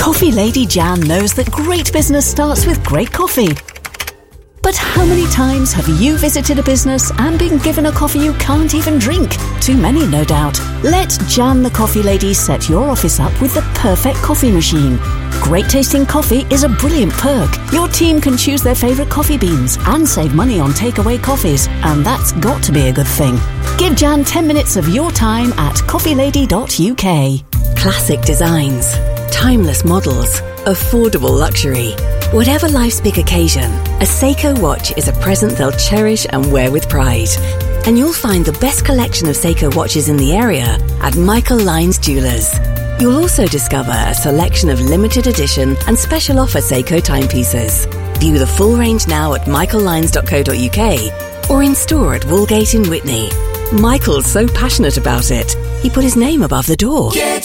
Coffee Lady Jan knows that great business starts with great coffee. But how many times have you visited a business and been given a coffee you can't even drink? Too many, no doubt. Let Jan the Coffee Lady set your office up with the perfect coffee machine. Great tasting coffee is a brilliant perk. Your team can choose their favourite coffee beans and save money on takeaway coffees, and that's got to be a good thing. Give Jan 10 minutes of your time at coffeelady.uk. Classic designs, timeless models, affordable luxury. Whatever life's big occasion, a Seiko watch is a present they'll cherish and wear with pride. And you'll find the best collection of Seiko watches in the area at Michael Lyons Jewellers. You'll also discover a selection of limited edition and special offer Seiko timepieces. View the full range now at michaellyons.co.uk or in store at Woolgate in Witney. Michael's so passionate about it, he put his name above the door. Get